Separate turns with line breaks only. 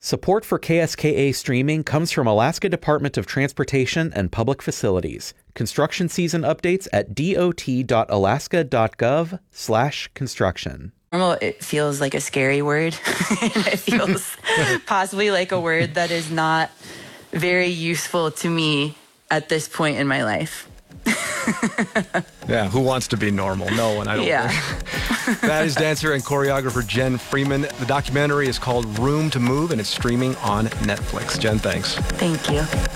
Support for KSKA streaming comes from Alaska Department of Transportation and Public Facilities. Construction season updates at dot.alaska.gov/construction.
Normal, it feels like a scary word. It feels possibly like a word that is not very useful to me at this point in my life.
Yeah, who wants to be normal? No one, I don't think. That is dancer and choreographer Jen Freeman. The documentary is called Room to Move, and it's streaming on Netflix. Jen, thanks.
Thank you.